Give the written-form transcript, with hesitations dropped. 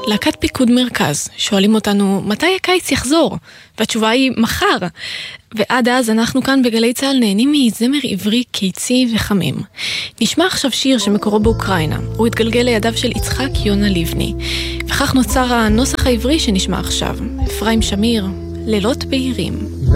להקת פיקוד מרכז. שואלים אותנו, מתי הקיץ יחזור? והתשובה היא, מחר. ועד אז אנחנו כאן בגלי צהל נהנים מזמר עברי קיצי וחמים. נשמע עכשיו שיר שמקורו באוקראינה. הוא התגלגל לידיו של יצחק יונה לבני. וכך נוצר הנוסח העברי שנשמע עכשיו. אפרים שמיר, לילות בהירים.